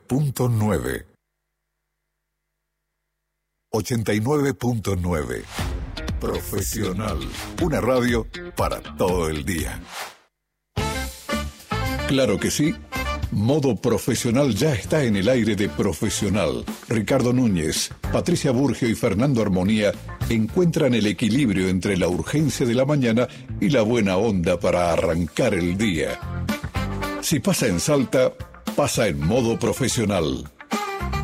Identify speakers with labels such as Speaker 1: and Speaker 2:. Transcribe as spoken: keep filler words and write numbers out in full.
Speaker 1: punto nueve. ochenta y nueve punto nueve. Profesional. Una radio para todo el día. Claro que sí. Modo Profesional ya está en el aire de Profesional. Ricardo Núñez, Patricia Burgio y Fernando Armonía encuentran el equilibrio entre la urgencia de la mañana y la buena onda para arrancar el día. Si pasa en Salta, pasa en Modo Profesional.